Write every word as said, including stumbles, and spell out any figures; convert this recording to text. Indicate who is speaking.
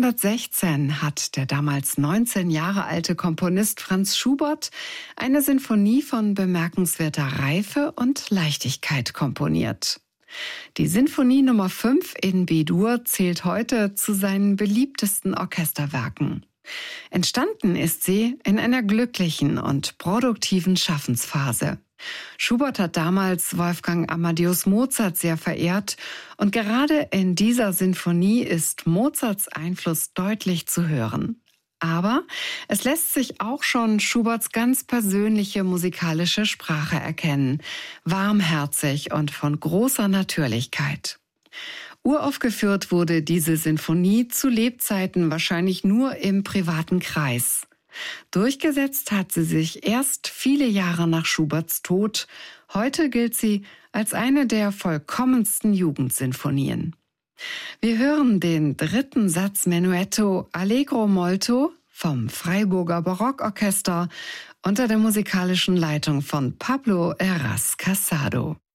Speaker 1: achtzehnhundertsechzehn hat der damals neunzehn Jahre alte Komponist Franz Schubert eine Sinfonie von bemerkenswerter Reife und Leichtigkeit komponiert. Die Sinfonie Nummer fünf in B-Dur zählt heute zu seinen beliebtesten Orchesterwerken. Entstanden ist sie in einer glücklichen und produktiven Schaffensphase. Schubert hat damals Wolfgang Amadeus Mozart sehr verehrt und gerade in dieser Sinfonie ist Mozarts Einfluss deutlich zu hören. Aber es lässt sich auch schon Schuberts ganz persönliche musikalische Sprache erkennen, warmherzig und von großer Natürlichkeit. Uraufgeführt wurde diese Sinfonie zu Lebzeiten wahrscheinlich nur im privaten Kreis. Durchgesetzt hat sie sich erst viele Jahre nach Schuberts Tod. Heute gilt sie als eine der vollkommensten Jugendsinfonien. Wir hören den dritten Satz Menuetto Allegro molto vom Freiburger Barockorchester unter der musikalischen Leitung von Pablo Heras Casado.